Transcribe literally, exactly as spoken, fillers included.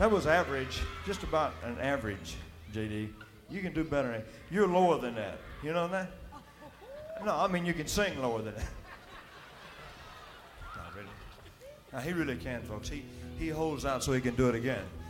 That was average, just about an average, J D. You can do better than that. You're lower than that. You know that? No, I mean you can sing lower than that. Not really. Now he really can, folks. He he holds out so he can do it again.